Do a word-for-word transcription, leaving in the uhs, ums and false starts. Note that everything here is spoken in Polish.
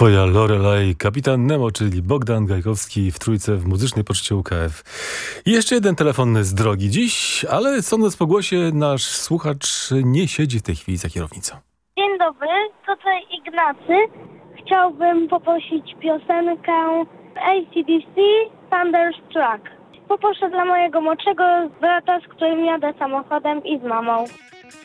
Twoja Loreley, kapitan Nemo, czyli Bogdan Gajkowski w trójce w muzycznej poczcie U K F. I jeszcze jeden telefon z drogi dziś, ale sądząc po głosie, nasz słuchacz nie siedzi w tej chwili za kierownicą. Dzień dobry, tutaj Ignacy. Chciałbym poprosić piosenkę A C D C Thunderstruck. Poproszę dla mojego młodszego brata, z którym jadę samochodem i z mamą.